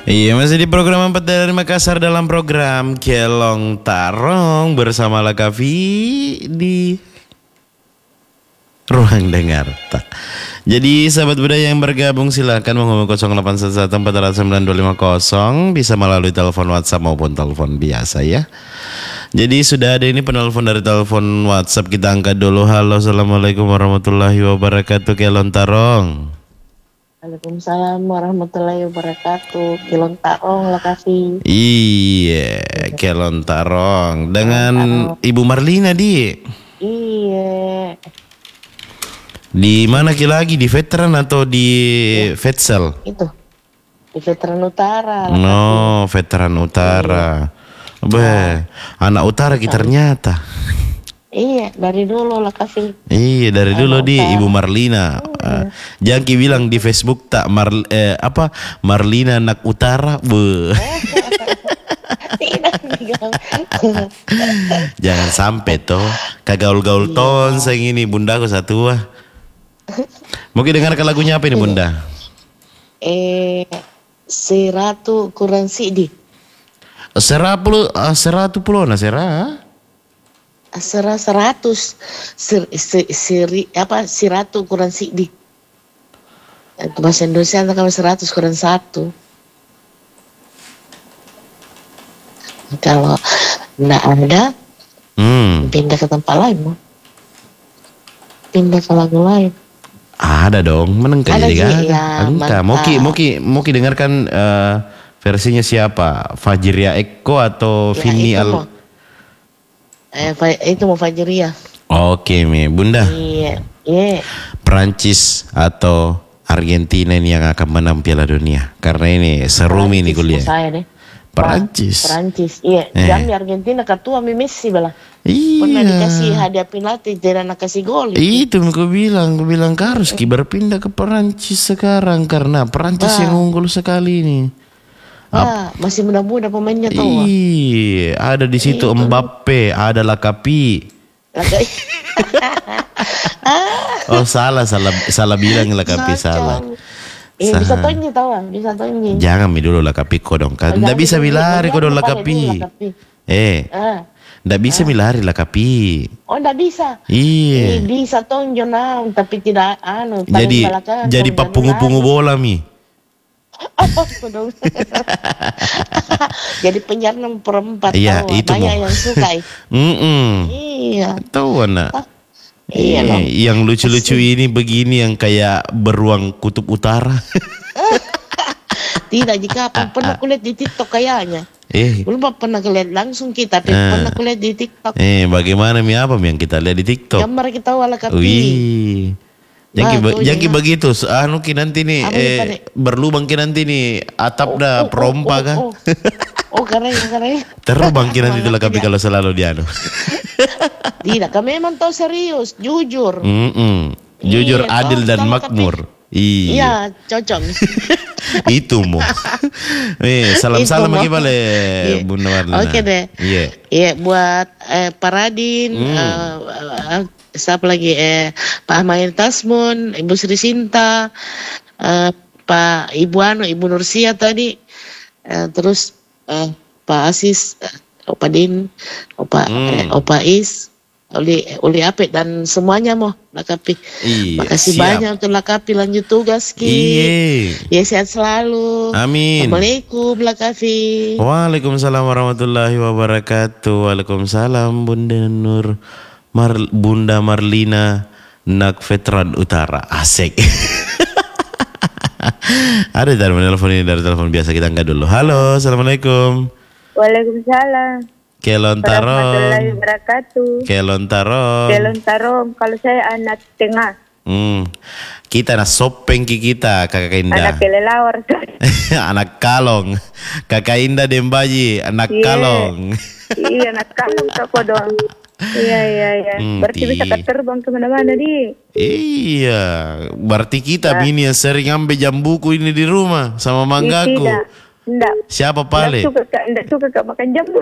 Iya, masih di program 4 dari Makassar dalam program Kelong Tarong bersama Lakavi di Ruang Dengar. Jadi sahabat budaya yang bergabung silakan menghubungi 0811 bisa melalui telepon WhatsApp maupun telepon biasa ya. Jadi sudah ada ini penelpon dari telepon WhatsApp, kita angkat dulu. Halo, assalamualaikum warahmatullahi wabarakatuh, Kelong Tarong. Waalaikumsalam warahmatullahi wabarakatuh. Kelong Tarong, Lakavi. Iya, Kelong Tarong dengan Ibu Marlina di. Iya. Di mana lagi, di veteran atau di Vetsel? Itu di Veteran Utara. Lakavi. No, Veteran Utara. Anak utara kita ternyata. Iya, dari dulu Lakavi. Iya, dari dulu di Ibu Marlina. Jangki bilang di Facebook tak Marlina anak utara. Jangan sampai toh kagaul-gaul ton sayang ini bundaku satu. Mungkin dengarkan lagunya apa ini Bunda? Si Ratu Kurang Sidi. Seratu pulau na serah. Seratus si Ratu Kurang Sidi. Itu bahasa Indonesia kalau 100 kurang 1. Kalau enggak ada, pindah ke tempat lain, mau pindah ke lagu lain. Ada dong, menengah jadi kan? Ya, Moki dengarkan versinya siapa? Fajria Eko atau Vini Al? Itu mau Fajria. Oke, Bunda. Iya. Perancis atau Argentina ini yang akan menang Piala Dunia? Karena ini seru ini kuliah. Saya deh. Perancis. Iya. Jam Argentina ketua Messi bala. Iya. Pernah dikasih hadiah penalti, tidak kasih gol. Itu aku bilang harus berpindah ke Perancis sekarang karena Perancis yang unggul sekali ini. Masih muda-muda pemainnya tahu. Iya, ada di situ Mbappe, ada Lakapi. Oh salah bilang Lakapi salah. Bisa tonyi tahu, bisa tonyi. Jangan dulu Lakapi kodong kan. Nggak bisa milari kodong Lakapi. Nggak bisa milari Lakapi. Oh, nggak bisa. Iya. Bisa tonjo tapi tidak Jadi papungu-pungu bola Jadi penyiar 6/4. Iya, itu banyak yang suka. Iya. Tahu anak. Iya. Yang lucu-lucu ini begini yang kayak beruang kutub utara. Tidak, jika pernah kulihat di TikTok kayaknya. Belum pernah kulihat langsung kita, tapi pernah kulihat di TikTok. Bagaimana apa yang kita lihat di TikTok? Gambar kita wala kapi. Wih. Jangan begitu, nanti nih berlubang nanti nih atap dah perompa kan. Keren. Terbang nanti itu Lakapi kalau selalu dia Tidak, kami memang tahu serius, jujur. Jujur, adil dan makmur. Iya, cocok. Itu mau. Salam-salam lagi boleh Bunda Marlina. Oke deh. Iya, buat Paradin, siapa lagi Pak Ahmad Tasmun, Ibu Sri Sinta, Pak Ibu Nursia tadi, terus Pak Asis, Opa Din, Opa Is, Uli Apik dan semuanya mau Lakapi. Makasih banyak untuk Lakapi, lanjut tugas Ya, sehat selalu. Amin. Assalamualaikum Lakapi. Waalaikumsalam warahmatullahi wabarakatuh. Waalaikumsalam Bunda Marlina nak Veteran Utara. Asik. Ada dari telepon ini, dari telepon biasa, kita angkat dulu. Halo, assalamualaikum. Waalaikumsalam. Kelong Tarong. Warahmatullahi wabarakatuh. Kelong Tarong. Kelong Tarong. Kalau saya anak tengah. Kita anak sopeng kita, Kakak Indah. Anak kelelawar. Anak kalong. Kakak Indah Dembaji, anak kalong. Iya, anak kalong toko dong. Iya. Berarti bisa terbang kemana-mana di. Iya, berarti kita bini yang sering ambil jambuku ini di rumah sama manggaku. Enggak. Siapa Pale? Enggak suka makan jambu.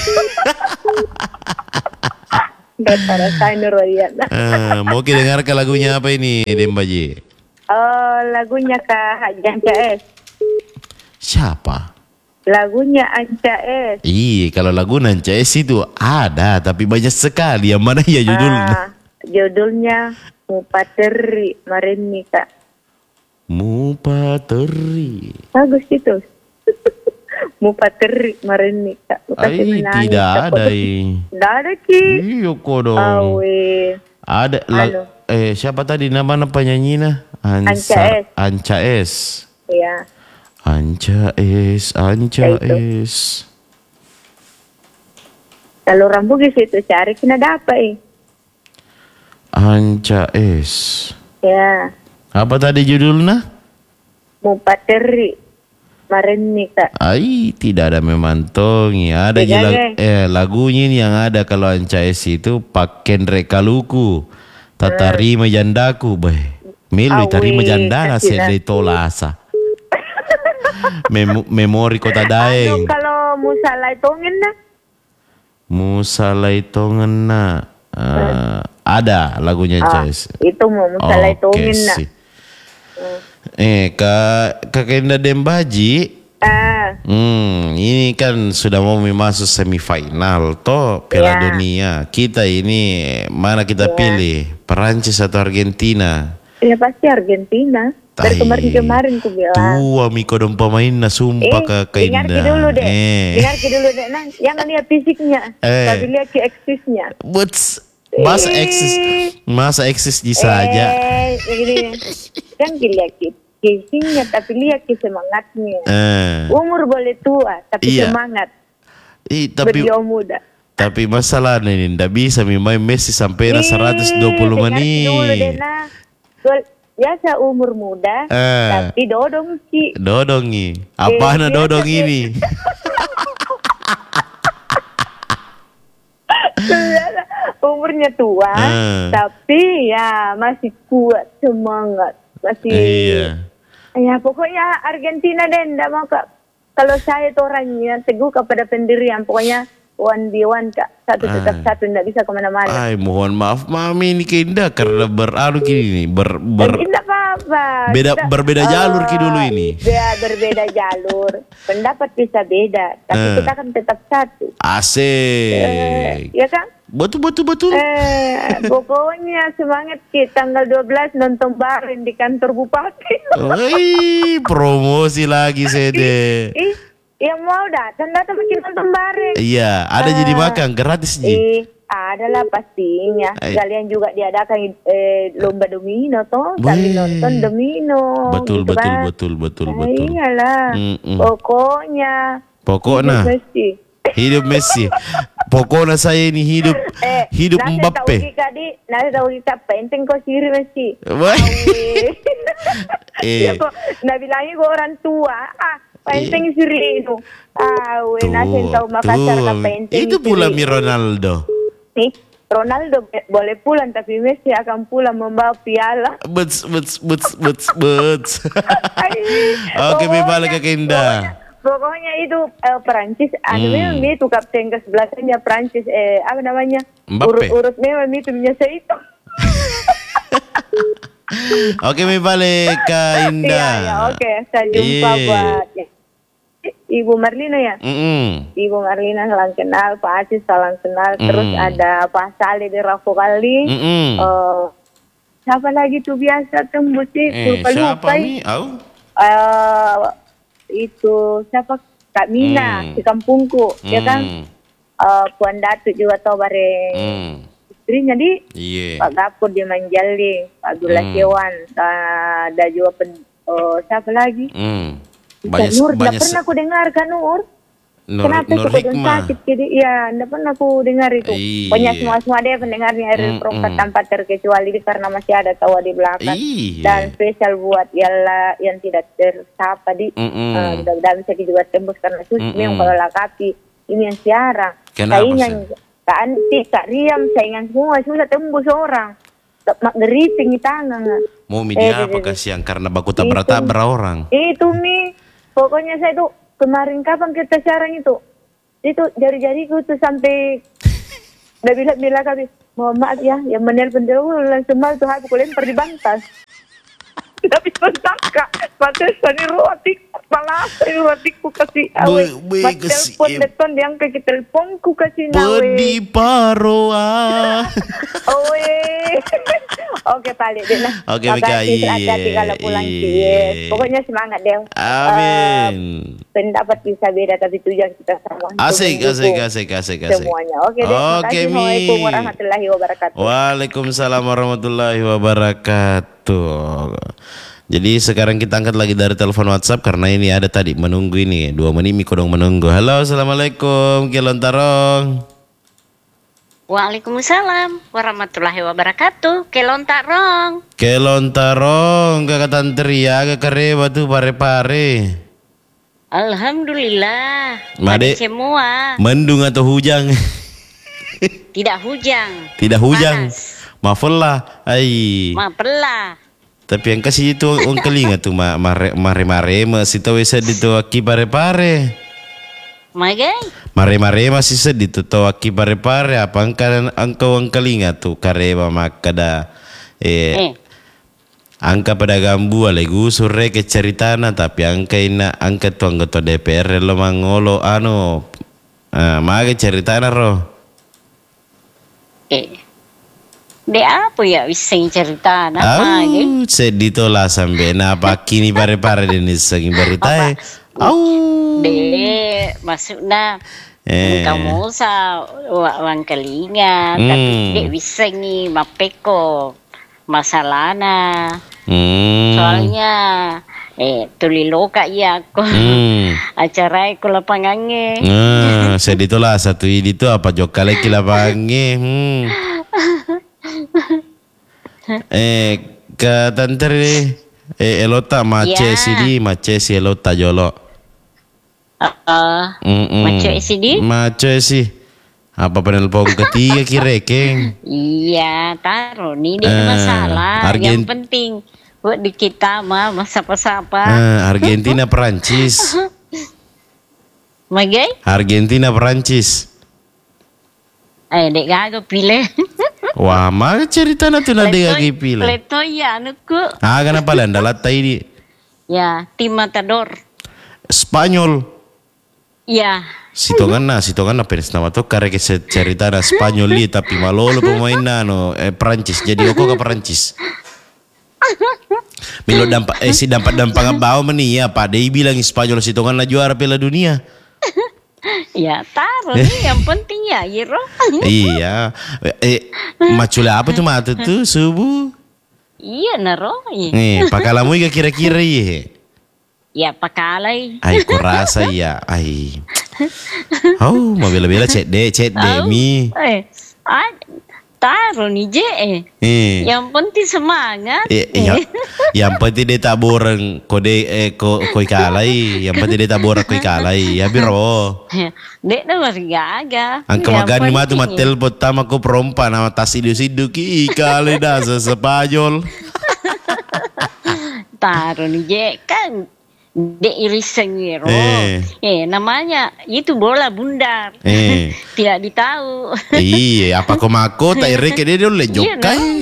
Enggak para saya Nurwayat. Mau kita dengarkan lagunya apa ini, Dembaji? Lagunya Kak Hajan CS. Siapa? Lagunya Anca S. Iya, kalau lagu Anca S itu ada, tapi banyak sekali. Yang mana ya judulnya? Judulnya Mupateri Marini Kak. Mupateri. Bagus itu. Mupateri Marini Kak. Ay, tidak ada. Tidak ada Ki. Iya kok dong. Awe. Ada. Siapa tadi nama penyanyinya? Anca S. Anca S. Iya. Anca S. Kalau orang Bugis itu cari kena dapat Anca S. Ya. Apa tadi judulnya? Mupateri Marini Kak. Ay, tidak ada memantongi. Ada lagunya ini yang ada kalau Anca S itu paken rekaluku. Tatarima jandaku, Milu tarima jandana sedai tolasa. Memori kota Daeng. Kalau Musalai Tongen na? Musalai Tongen na. Ada lagunya Jess. Itu mau Musalai Tongen na. Kakenda Dembaji. Ini kan sudah mau masuk semifinal toh Piala Dunia. Kita ini mana kita pilih? Perancis atau Argentina? Ya pasti Argentina. Dari kemarin ku bilang. Tua Miko dong pemainnya sumpah Kakenda. Dengar dulu deh. Nah, jangan lihat fisiknya. Tapi lihat ke eksisnya. Masa eksis saja. Gini. Kan lihat fisiknya tapi lihat ke semangatnya. Umur boleh tua tapi semangat. Tapi muda. Tapi masalahnya ini tidak bisa main Messi sampai 120 menit. Dulu deh nah. Biasa umur muda, tapi dodongi. Apaan dodong ini? Umurnya tua, tapi ya masih kuat semangat, masih. Ya pokoknya Argentina deh, ndak mau Kak. Kalau saya itu orangnya teguh kepada pendirian, pokoknya 1v1 Kak, satu tetap satu, ndak bisa kemana-mana. Ay, mohon maaf Mami ini Kinda karena gini Tidak apa-apa. Berbeda jalur dulu ini. Ya berbeda jalur, pendapat bisa beda, tapi kita kan tetap satu. Asik. Ya kan? Betul. Pokoknya semangat kita tanggal 12 nonton bareng di kantor bupati. Wih, promosi lagi Sede. Yang mau datang bikin nonton bareng. Iya, ada jadi makan gratis Ji. Adalah pastinya. Kalian juga diadakan lomba domino toh, sambil nonton domino. Betul. Iyalah. Pokoknya. Hidup Messi. Pokoknya saya ini hidup Mbappe. Nasi tahu kita penting kok siri Messi. Nah bilangnya gue orang tua. Penting siri itu. Nasi tahu Makassar penting. Itu pula mi Ronaldo. Ronaldo boleh pulang tapi Messi akan pulang membawa piala. Buts. Oke, balik ke Kinda. Pokoknya itu Perancis, memang itu kapten ke-11-nya Perancis, apa namanya? Mbappe. Urut memang itu menyesal itu. Oke, balik ke Indah. Iya, oke. Saya jumpa buat Ibu Marlina ya. Ibu Marlina salam kenal, Pak Aziz salam kenal, terus ada Pak Saleh di Raffo Kali. Siapa lagi tuh biasa tembus itu? Siapa nih? Itu siapa? Kak Mina di kampungku, ya kan? Puan Datuk juga tahu bareng istrinya di Pak Gapur di Manjali, Pak Abdullah Kewan, ada juga siapa lagi? Nur, tidak pernah aku dengar kan Nur? Kenapa Nur sakit jadi? Ya, tidak pernah aku dengar itu. Pokoknya semua dia pendengarnya Ariel Prokat tanpa terkecuali karena masih ada tawa di belakang. Dan spesial buat yang tidak tersapa di. Mudah-mudahan bisa juga tembus karena susah memang kalau lakapi ini yang siaran. Saingan Kak Anti, Kak Riam, saingan semua susah tembus orang. Mak geriting di tangan. Mau media apa kasihan karena baku tabrak-tabrak orang. Itu nih, pokoknya saya tuh kemarin kapan kita siaran itu jari-jariku tuh sampai udah bilang kami mohon maaf ya yang menelpon dulu langsung mal tuh aku lempar di bantas tapi sangka pantas tadi roti salah ini hatiku kasih awe. Mat telepon deton yang ke teleponku kasih nawe. Bedi paroa. Oke balik deh nah. Oke Mika. Hati-hati kalau pulang sih. Pokoknya semangat deh. Amin. Pendapat bisa beda tapi tujuan kita sama. Asik. Semuanya. Oke deh. Oke, Assalamualaikum warahmatullahi wabarakatuh. Waalaikumsalam warahmatullahi wabarakatuh. Jadi sekarang kita angkat lagi dari telepon WhatsApp karena ini ada tadi menunggu ini 2 menit Miko dong menunggu. Halo, assalamualaikum Kelontarong. Waalaikumsalam warahmatullahi wabarakatuh. Kelontarong. Kakak tantri ya, agak kareba tuh pare-pare. Alhamdulillah. Made semua. Mendung atau hujan? Tidak hujan. Tidak hujan. Panas. Maaflah. Maaflah. Tapi yang kasih itu orang kelinga tuh mare masih tahu sedih tuh aki pare-pare. Mare masih sedih tuh tahu aki pare-pare apa angkau orang kelinga tuh kareba makada angka pada gambu alegu sore ke ceritana tapi angka tuh anggota DPR lo mangolo maga ceritana roh. De apa ya bising cerita sedih tuh lah sampai apa kini pare-pare dan disengin berita de maksudnya kamu sa uang kelinga tapi de bising nih mapeko masalahnya soalnya tuliloka ya aku acara aku lapangannya sedih tuh lah satu ini tuh apa jokale ki lapangannya ke tantri elota mace si elota jolo mace si apa penelpon ketiga kirekeng iya taruh nih dia masalah yang penting buat di kita mah sapa-sapa Argentina Perancis Argentina Perancis dek gak pilih. Wah, mah cerita na tu na dek gak pilih. Leto ya anuku. Kenapa lah ndalat ini? Ya, tim Matador. Spanyol. Ya. Sitongan na penis nama tu karek cerita na Spanyol li tapi malolo pemain na Perancis. Jadi aku ke Perancis. Milo dampak dampang bawa meni ya Pak Dei bilang Spanyol sitongan na juara Piala Dunia. Ya taruh nih yang penting ya Iro. Iya. Macula apa tuh mata tuh subuh? Iya naro. Pakalamu gak kira-kira ya? Ya pakalay. Aku rasa ya. Mau bela-bela cek mi. Taruh nih Je. Yang penting semangat. Yang penting dia taburan koi kalai. Yang penting dia taburan koi kalai. Ya biro. Dek na marigaga. Ang kamagani matu matel potama ko perompa nama tasidu-sidu ki kalai dah Spanyol. Taruh nih Je kan. Dek iriseng Iro. Namanya itu bola bundar. Tidak ditahu. Iya, apa komako tak ireke dia dulu jokai.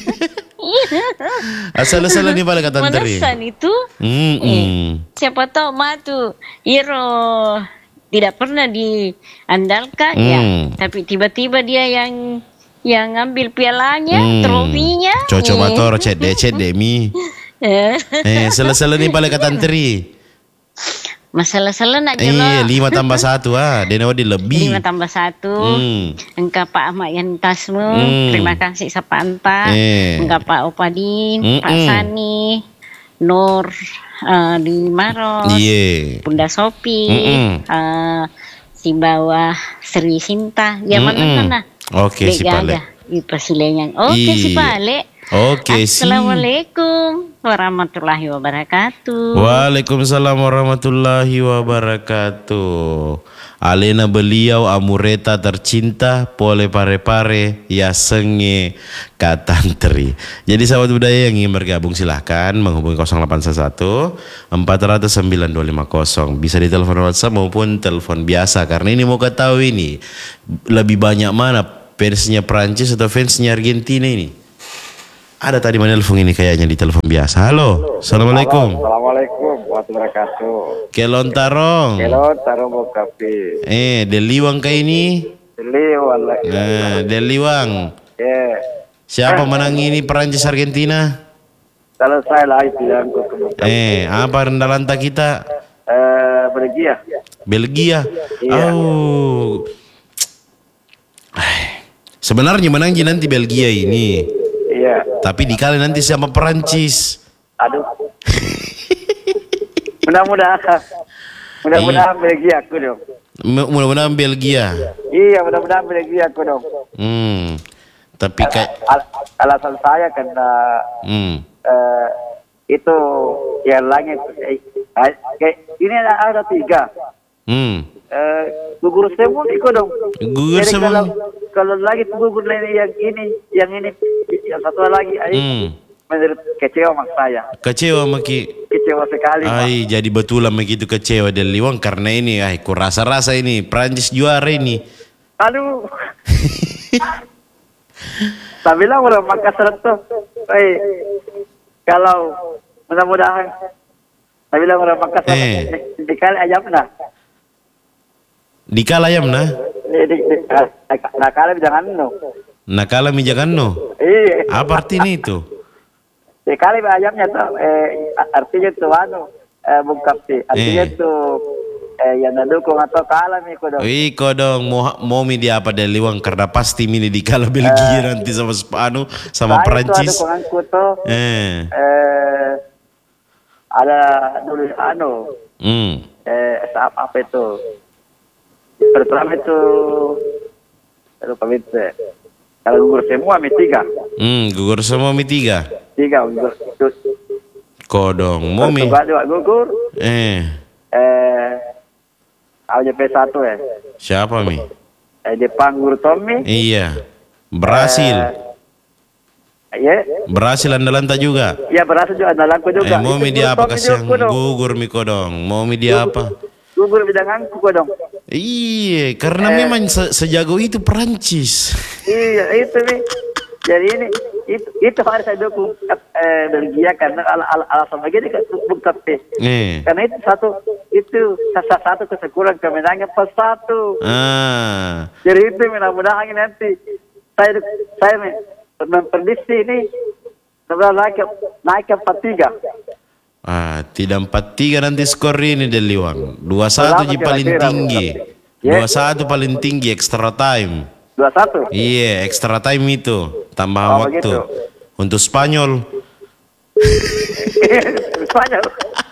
Asal-asal ni pada kata teri. Manasan itu. Siapa tahu matu Iro tidak pernah diandalkan ya, tapi tiba-tiba dia yang ngambil pialanya, trofinya. Cocok motor ced demi. Salah-salah ni pada kata teri. Masalah-salah nak je lah. 5 tambah 1 dia nawadi lebih. 5 tambah 1. Engkau Pak Ahmad Yantasmu. Terima kasih Sapanta. Engkau Pak Opadin, Pak Sani, Nur di Maros, Bunda Sopi, si bawah Sri Sinta. Ya mana? Oke, si Pale. Oke, si Pale. Oke, Assalamualaikum warahmatullahi wabarakatuh. Waalaikumsalam warahmatullahi wabarakatuh. Alena beliau amureta tercinta pole pare-pare ya senge katantri. Jadi sahabat budaya yang ingin bergabung silahkan menghubungi 0811 400 9250. Bisa di telepon WhatsApp maupun telepon biasa karena ini mau ketahui ini lebih banyak mana fansnya Prancis atau fansnya Argentina ini. Ada tadi menelpon ini kayaknya di telepon biasa. Halo, assalamualaikum. Assalamualaikum. warahmatullahi wabarakatuh. Kelontarong. Kelontarong Bokapi. Deliwang kayak ini? Deliwang lah. Deliwang. Siapa menang ini Perancis Argentina? Kalau saya lah itu yang apa rendalanta kita? Belgia. Belgia. Iya. Oh. Sebenarnya menang nanti Belgia ini. Iya. Tapi dikali nanti sama Perancis. Aduh. Mudah-mudahan Belgia aku dong. Mudah-mudahan Belgia. Iya, mudah-mudahan Belgia aku dong. Tapi kayak alasan saya karena itu yang langit kayak ini ada 3. Gugur semua ikut dong. Gugur jadi semua. Kalau lagi gugur yang ini yang satu lagi menurut kecewa mak saya. Kecewa maki. Kecewa sekali. Jadi betul begitu kecewa dari Liwang karena ini ku rasa ini Prancis juara ini. Aduh. Tapi lah orang Makassar tuh. Kalau mudah-mudahan tapi lah orang Makassar dikali ayam nah. Dikala ayam nah? Nakala jangan no. Nakala mi jangan no? Iya. Apa artinya itu? Dikali ayamnya tuh artinya tuh Bung Kapti. Artinya tuh yang nadukung atau kalah mi kodong. Kodong mau mi dia apa dari Liwang karena pasti mi dikala Belgia nanti sama Perancis. Saya dukunganku tuh ada dulu apa itu? Pertama itu lupa itu. Kalau gugur semua mi 3. Gugur semua mi 3. 3 gugur. Kodong mau mi. Gugur. P1 Siapa mi? Jepang gugur Tommy. Iya. Brasil. Berhasil andalanta juga. Iya berhasil juga andalanku juga. Mau mi dia apa kasih gugur mi kodong? Mau mi dia apa? Gugur bidanganku kodong. Iya, karena memang sejago itu Perancis. Iya, itu nih. Jadi ini itu harus saya dukung Belgia karena alasan begini bukan karena itu satu kesekuran kemenangan pas 1. Jadi itu mudah-mudahan nanti saya memprediksi ini naik ke 4-3. Tidak 4-3 nanti skor ini dari Liwang. 2-1 ji paling tinggi. 2-1 paling tinggi extra time. 2-1. Iya, extra time itu tambahan waktu. Begitu. Untuk Spanyol. Spanyol.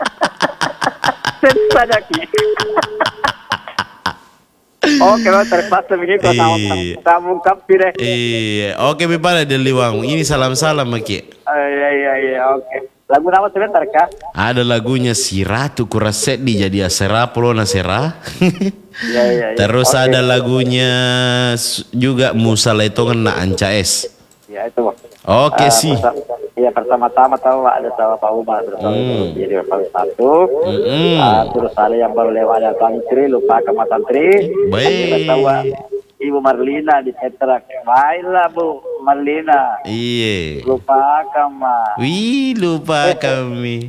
Oke, terpaksa begitu tamu kampir. Iya, oke bipala dari Liwang. Ini salam-salam maki. Iya, oke. Lagu nama sebentar kah? Ada lagunya si Ratu Kuraset di jadi Asera Polona Sera. Iya. Terus ada lagunya juga Musa Letongan na Anca S. Ya itu. Oke sih. Iya pertama-tama tahu ada sama Pak Umar jadi paling 1. Terus ada yang baru lewat ada Tantri lupa sama Tantri. Baik. Ibu Marlina di Petrak. Baiklah Bu Marlina. Iya. Lupa kama. Wih, lupa kami.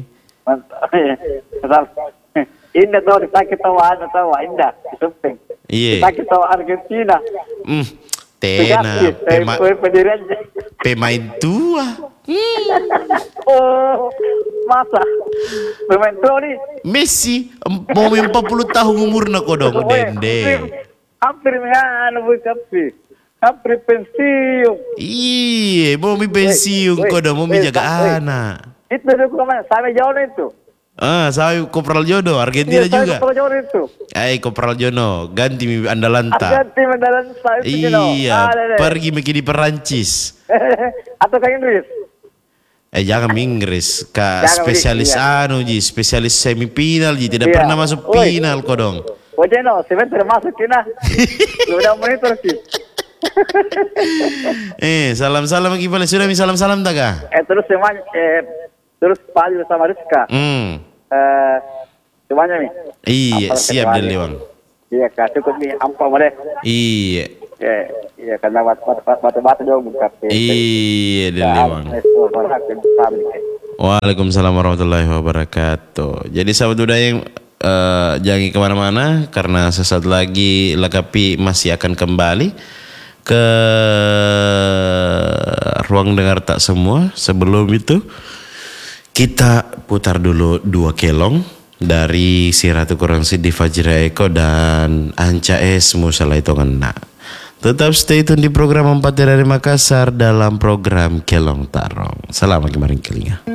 Indah tahu kita tahu indah. Sumping. Iya. Kita tahu Argentina. Pemain tua. Oh, masa pemain tua nih. Messi mau 40 tahun umurnya kodong dende. Hampir hampir pensiun. Iya, mau pensiun kodong mau jaga anak. Itu kemana? Sampai jauh itu. Saya Kopral Jono, Argentina juga. Kopral Jono itu. Kopral Jono, ganti Andalanta. Ganti Andalanta itu. Iya, pergi di Perancis. Atau ke Inggris? Jangan Inggris, spesialis spesialis semifinal tidak pernah masuk final kodong. Jono, sebentar masuk kina. Sudah monitor sih. Salam-salam gimana? Sudah salam-salam tak kah? Terus semuanya terus Pali bersama Rizka. Semuanya nih. Iya, siap dari Liwang. Iya, Kak, cukup nih ampau boleh. Iya. Iya, karena batu-batu jauh buka. Iya, dari Liwang. Waalaikumsalam warahmatullahi wabarakatuh. Jadi sahabat budaya yang jangan kemana-mana karena sesaat lagi Lekapi masih akan kembali ke ruang dengar tak semua. Sebelum itu kita putar dulu 2 kelong dari si Ratu Kurang Sidi Fajra Eko dan Anca Es Musala itu ngena. Tetap stay tune di program 4 dari Makassar dalam program Kelong Tarong. Selamat kemarin kelinga.